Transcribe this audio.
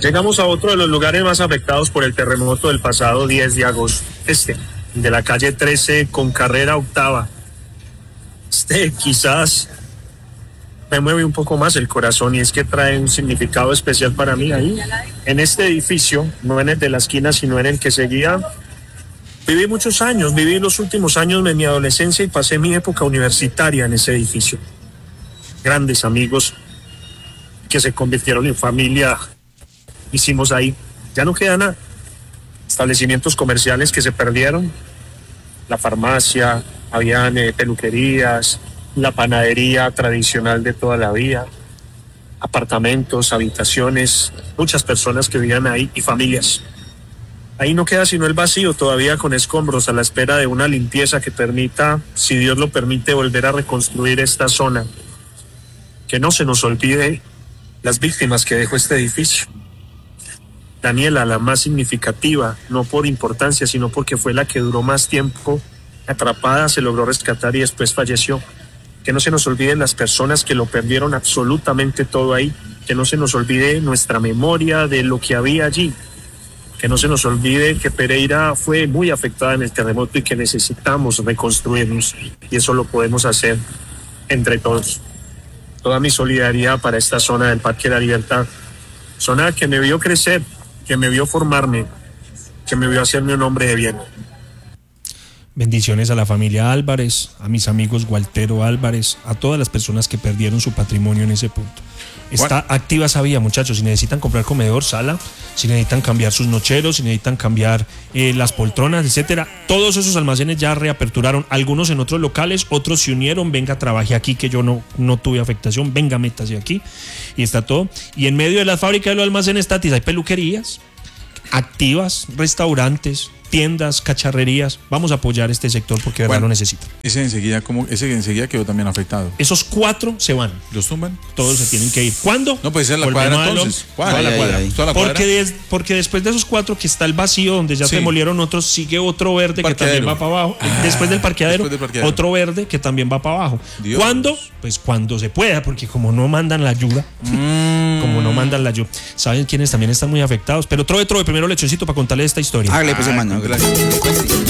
Llegamos a otro de los lugares más afectados por el terremoto del pasado 10 de agosto, de la calle 13 con carrera octava. Quizás me mueve un poco más el corazón y es que trae un significado especial para mí ahí. En este edificio, no en el de la esquina, sino en el que seguía, viví muchos años, viví los últimos años de mi adolescencia y pasé mi época universitaria en ese edificio. Grandes amigos que se convirtieron en familia hicimos ahí. Ya no queda nada. Establecimientos comerciales que se perdieron, la farmacia, habían peluquerías, la panadería tradicional de toda la vida, apartamentos, habitaciones, muchas personas que vivían ahí y familias. Ahí no queda sino el vacío, todavía con escombros, a la espera de una limpieza que permita, si Dios lo permite, volver a reconstruir esta zona. Que no se nos olvide las víctimas que dejó este edificio. Daniela, la más significativa, no por importancia, sino porque fue la que duró más tiempo atrapada, se logró rescatar y después falleció. Que no se nos olviden las personas que lo perdieron absolutamente todo ahí. Que no se nos olvide nuestra memoria de lo que había allí. Que no se nos olvide que Pereira fue muy afectada en el terremoto y que necesitamos reconstruirnos. Y eso lo podemos hacer entre todos. Toda mi solidaridad para esta zona del Parque de la Libertad. Zona que me vio crecer, que me vio formarme, que me vio hacerme un hombre de bien. Bendiciones a la familia Álvarez, a mis amigos Gualtero Álvarez, a todas las personas que perdieron su patrimonio en ese punto. Está activa esa vía, muchachos. Si necesitan comprar comedor, sala, si necesitan cambiar sus nocheros, si necesitan cambiar las poltronas, etcétera, todos esos almacenes ya reaperturaron, algunos en otros locales, otros se unieron. Venga, trabaje aquí, que yo no tuve afectación, venga, métase aquí, y está todo. Y en medio de las fábricas de los almacenes Tatis hay peluquerías activas, restaurantes, tiendas, cacharrerías. Vamos a apoyar este sector porque de verdad lo necesita. Ese enseguida quedó también afectado. Esos 4 se van. ¿Los tumban? Todos se tienen que ir. ¿Cuándo? No, puede ser la cuadra entonces. Toda la cuadra. Porque después de esos 4 que está el vacío, donde ya se demolieron otros, sigue otro verde que también va para abajo. Después del parqueadero, otro verde que también va para abajo. Dios. ¿Cuándo? Pues cuando se pueda, porque como no mandan la ayuda, ¿saben quiénes también están muy afectados? Pero trove, primero lechoncito para contarle esta historia. Hágale, pues, hermano. Gracias.